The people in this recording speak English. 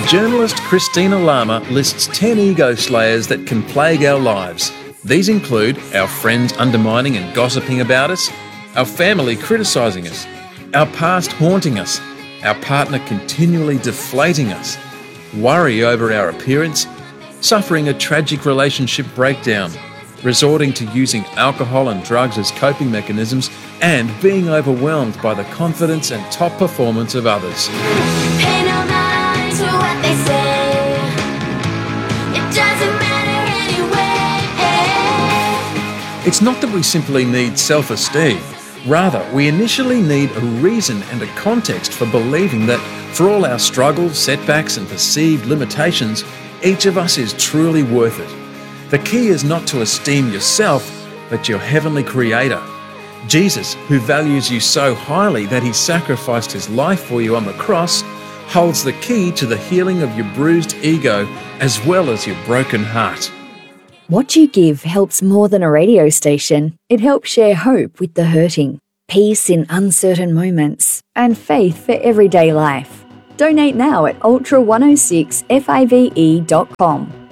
Journalist Christina Lama lists 10 ego slayers that can plague our lives. These include our friends undermining and gossiping about us, our family criticising us, our past haunting us, our partner continually deflating us, worry over our appearance, suffering a tragic relationship breakdown, resorting to using alcohol and drugs as coping mechanisms, and being overwhelmed by the confidence and top performance of others. Pay no mind to what they say. It doesn't matter anyway. It's not that we simply need self-esteem. Rather, we initially need a reason and a context for believing that for all our struggles, setbacks and perceived limitations, each of us is truly worth it. The key is not to esteem yourself, but your heavenly Creator. Jesus, who values you so highly that he sacrificed his life for you on the cross, holds the key to the healing of your bruised ego as well as your broken heart. What you give helps more than a radio station. It helps share hope with the hurting, peace in uncertain moments, and faith for everyday life. Donate now at ultra106five.com.